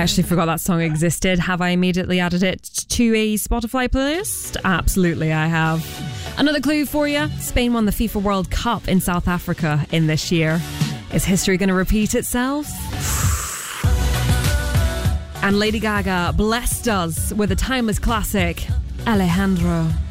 actually forgot that song existed. Have I immediately added it to a Spotify playlist? Absolutely, I have. Another clue for you. Spain won the FIFA World Cup in South Africa in this year. Is history going to repeat itself? And Lady Gaga blessed us with a timeless classic, Alejandro.